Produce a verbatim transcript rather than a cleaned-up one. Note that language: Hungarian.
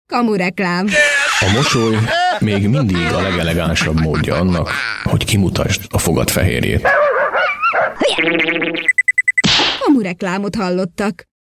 Kamureklám. A mosoly még mindig a legelegánsabb módja annak, hogy kimutasd a fogad fehérjét. Kamureklámot hallottak.